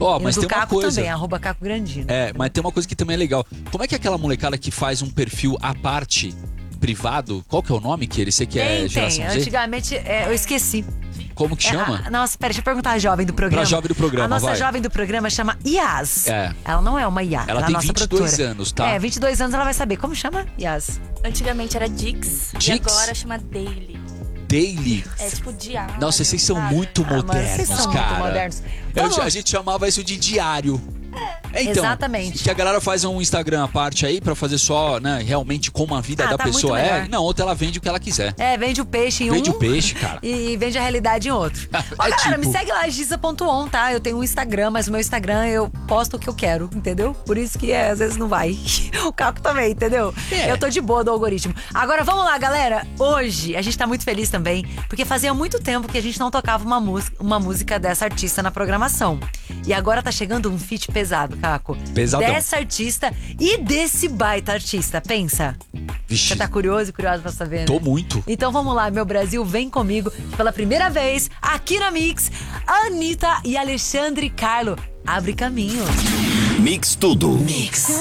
Ó, E mas no do tem uma Caco coisa. também, @CacoGrandino. Mas tem uma coisa que também é legal. Como é que é aquela molecada que faz um perfil à parte, privado? Qual que é o nome que ele? Você que é geração Z? Antigamente, eu esqueci. Como que chama? Nossa, pera, deixa eu perguntar a jovem do programa. Pra jovem do programa, A nossa vai. jovem do programa chama Yas. É. Ela não é uma Yas. Ela é a tem nossa 22 produtora. anos, tá? 22 anos ela vai saber. Como chama? Yas. Antigamente era Dix. E Dix? agora chama Daily. Daily. É tipo diário. Nossa, vocês são sabe? muito mas modernos, vocês são cara. muito modernos. A gente chamava isso de diário. Então, Exatamente. que a galera faz um Instagram à parte aí pra fazer só, né, realmente como a vida da tá pessoa muito é. melhor. Não, outra ela vende o que ela quiser. Vende o peixe em Vende um. o peixe, cara. E vende a realidade em outro. Ó, galera, me segue lá, giza.on, tá? Eu tenho um Instagram, mas o meu Instagram eu posto o que eu quero, entendeu? Por isso que às vezes não vai. O Caco também, entendeu? Eu tô de boa do algoritmo. Agora vamos lá, galera. Hoje a gente tá muito feliz também, porque fazia muito tempo que a gente não tocava uma música dessa artista na programação. E agora tá chegando um feat pesado, Caco. Pesadão. Dessa artista e desse baita artista. Pensa. Vixe. Você tá curioso e curiosa pra saber, né? Tô muito. Então vamos lá, meu Brasil, vem comigo. Pela primeira vez, aqui na Mix, Anitta e Alexandre Carlo. Abre caminho. Mix Tudo. Mix.